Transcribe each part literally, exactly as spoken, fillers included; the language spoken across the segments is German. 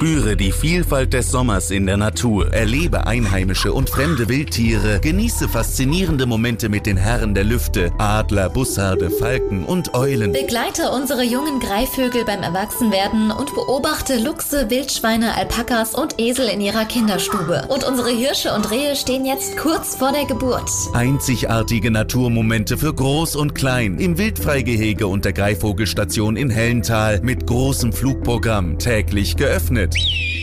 Spüre die Vielfalt des Sommers in der Natur, erlebe einheimische und fremde Wildtiere, genieße faszinierende Momente mit den Herren der Lüfte, Adler, Bussarde, Falken und Eulen. Begleite unsere jungen Greifvögel beim Erwachsenwerden und beobachte Luchse, Wildschweine, Alpakas und Esel in ihrer Kinderstube. Und unsere Hirsche und Rehe stehen jetzt kurz vor der Geburt. Einzigartige Naturmomente für Groß und Klein im Wildfreigehege und der Greifvogelstation in Hellental mit großem Flugprogramm, täglich geöffnet.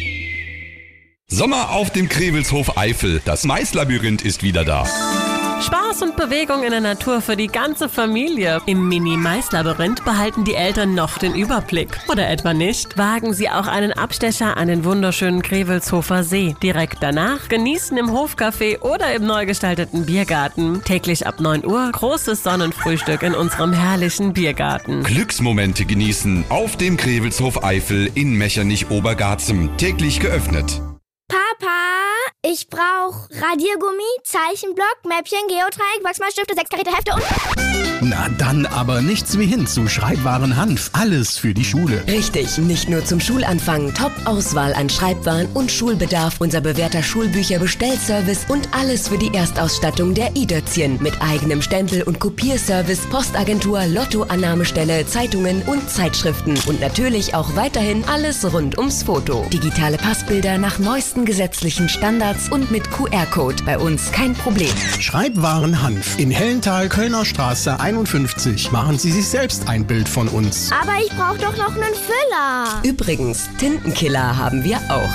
Sommer auf dem Krewelshof Eifel. Das Maislabyrinth ist wieder da. Spaß und Bewegung in der Natur für die ganze Familie. Im Mini-Mais-Labyrinth behalten die Eltern noch den Überblick. Oder etwa nicht? Wagen Sie auch einen Abstecher an den wunderschönen Krewelshofer See. Direkt danach genießen im Hofcafé oder im neu gestalteten Biergarten. Täglich ab neun Uhr großes Sonnenfrühstück in unserem herrlichen Biergarten. Glücksmomente genießen auf dem Krewelshof Eifel in Mechernich-Obergarzem. Täglich geöffnet. Papa, ich brauche Radiergummi, Zeichenblock, Mäppchen, Geodreieck, Wachsmalstifte, sechskarierte Hefte und... Na dann aber nichts wie hin zu Schreibwaren Hanf. Alles für die Schule. Richtig, nicht nur zum Schulanfang. Top-Auswahl an Schreibwaren und Schulbedarf. Unser bewährter Schulbücher-Bestellservice und alles für die Erstausstattung der i-Dötzchen. Mit eigenem Stempel- und Kopierservice, Postagentur, Lottoannahmestelle, Zeitungen und Zeitschriften. Und natürlich auch weiterhin alles rund ums Foto. Digitale Passbilder nach neuesten gesetzlichen Standards und mit Q R-Code. Bei uns kein Problem. Schreibwaren Hanf in Hellental, Kölner Straße einundfünfzig. Machen Sie sich selbst ein Bild von uns. Aber ich brauche doch noch einen Füller. Übrigens, Tintenkiller haben wir auch.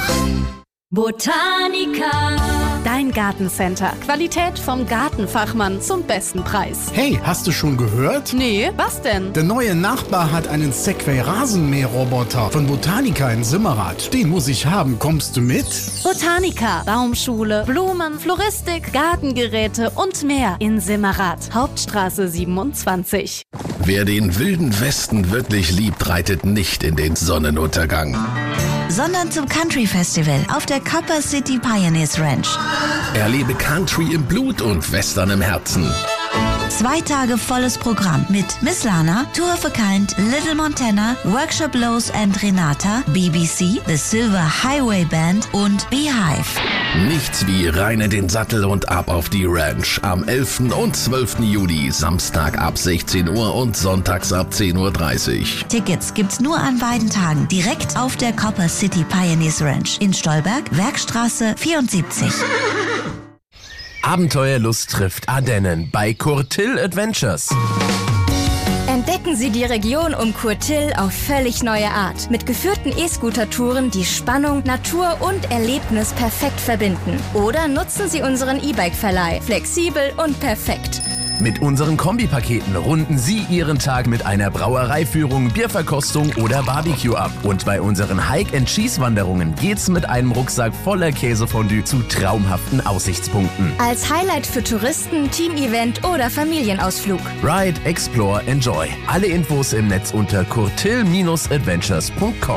Botanica. Dein Gartencenter. Qualität vom Gartenfachmann zum besten Preis. Hey, hast du schon gehört? Nee, was denn? Der neue Nachbar hat einen Segway Rasenmäherroboter von Botanica in Simmerath. Den muss ich haben. Kommst du mit? Botanica. Baumschule, Blumen, Floristik, Gartengeräte und mehr in Simmerath. Hauptstraße siebenundzwanzig. Wer den wilden Westen wirklich liebt, reitet nicht in den Sonnenuntergang, sondern zum Country Festival auf der Copper City Pioneers Ranch. Erlebe Country im Blut und Western im Herzen. Zwei Tage volles Programm mit Miss Lana, Tour of a Kind, Little Montana, Workshop Lowe's and Renata, B B C, The Silver Highway Band und Beehive. Nichts wie rein in den Sattel und ab auf die Ranch. Am elften und zwölften Juli, Samstag ab sechzehn Uhr und sonntags ab zehn Uhr dreißig. Tickets gibt's nur an beiden Tagen direkt auf der Copper City Pioneers Ranch in Stolberg, Werkstraße vierundsiebzig. Abenteuerlust trifft Ardennen bei Courtil Adventures. Entdecken Sie die Region um Courtil auf völlig neue Art. Mit geführten E-Scooter-Touren, die Spannung, Natur und Erlebnis perfekt verbinden. Oder nutzen Sie unseren E-Bike-Verleih. Flexibel und perfekt. Mit unseren Kombipaketen runden Sie Ihren Tag mit einer Brauereiführung, Bierverkostung oder Barbecue ab. Und bei unseren Hike-and-Cheese-Wanderungen geht's mit einem Rucksack voller Käsefondue zu traumhaften Aussichtspunkten. Als Highlight für Touristen, Team-Event oder Familienausflug. Ride, Explore, Enjoy. Alle Infos im Netz unter courtil Bindestrich adventures Punkt com.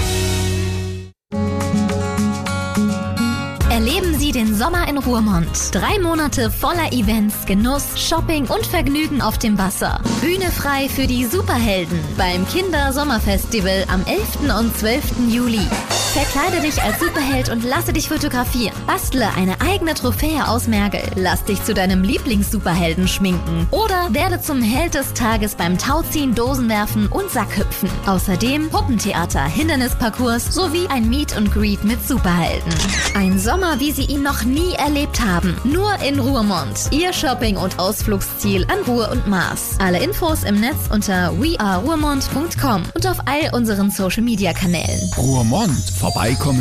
Erleben Sie den Sommer in Ruhrmond. Drei Monate voller Events, Genuss, Shopping und Vergnügen auf dem Wasser. Bühne frei für die Superhelden beim Kinder-Sommerfestival am elften und zwölften Juli. Verkleide dich als Superheld und lasse dich fotografieren. Bastle eine eigene Trophäe aus Mergel. Lass dich zu deinem Lieblings-Superhelden schminken. Oder werde zum Held des Tages beim Tauziehen, Dosenwerfen und Sackhüpfen. Außerdem Puppentheater, Hindernisparcours sowie ein Meet and Greet mit Superhelden. Ein Sommer, wie Sie ihn noch nie erlebt haben. Nur in Ruhrmond. Ihr Shopping- und Ausflugsziel an Ruhr und Mars. Alle Infos im Netz unter we are ruhrmond Punkt com und auf all unseren Social-Media-Kanälen. Ruhrmond. Vorbeikommen